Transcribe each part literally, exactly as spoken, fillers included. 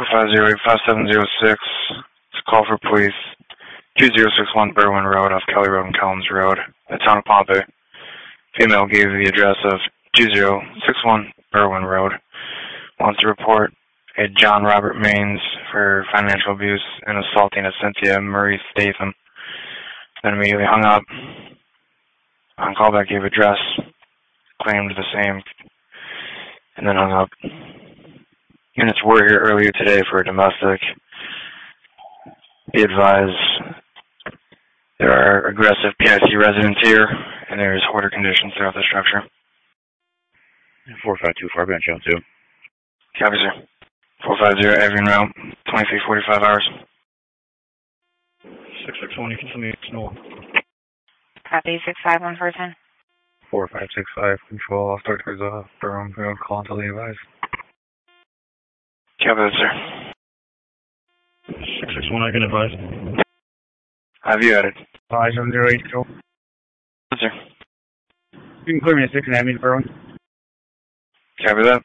four five zero eight five seven zero six. It's a call for police. two zero six one Berwyn Road off Kelly Road and Collins Road, the town of Pompey. Female gave the address of two zero six one Berwyn Road. Wants to report a John Robert Maines for financial abuse and assaulting a Cynthia Marie Statham. Then immediately hung up. On callback gave address, claimed the same, and then hung up. Units were here earlier today for a domestic. Be advised, there are aggressive P I C residents here, and there is hoarder conditions throughout the structure. four five two four, bench two. Copy, sir. four five zero Avian Route, twenty-three forty-five hours. six six one, you can send me a snow. Copy, six five one four ten. four five six five, control, I'll start towards uh, Berwyn Road, call until they advise. Copy that, sir. six six one, I can advise. Have you added? five seven zero eight, control. Yes, sir. You can clear me at six and add me to Berwyn. Copy that.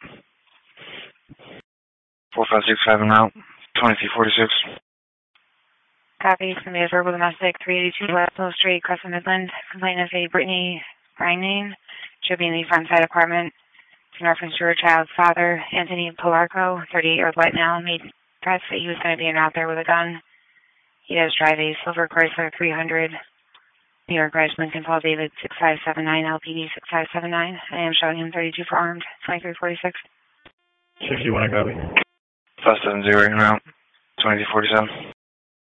four five six five en route, twenty-three forty-six. Copy, somebody is verbal domestic, three eighty-two West Mill Street, Crescent Midland. Complaint is a Brittany Rangane. Should be in the front side apartment. It's in reference to her child's father, Anthony Polarco, thirty-eight-year-old white male, made threats that he was going to be in out there with a gun. He does drive a silver Chrysler three hundred, New York Reg Lincoln Paul David six five seven nine, L P D six five seven nine. I am showing him thirty-two for armed, twenty-three forty-six. sixty-one, I copy. five seven zero en route, twenty-three forty-seven.